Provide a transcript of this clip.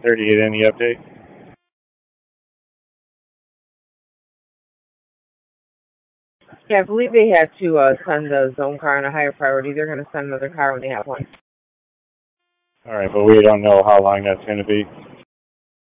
38, any update? Yeah, I believe they had to send the zone car on a higher priority. They're going to send another car when they have one. All right, but we don't know how long that's going to be.